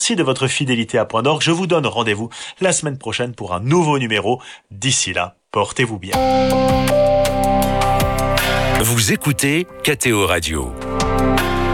Merci de votre fidélité à Point d'Orgue. Je vous donne rendez-vous la semaine prochaine pour un nouveau numéro. D'ici là, portez-vous bien. Vous écoutez KTO Radio.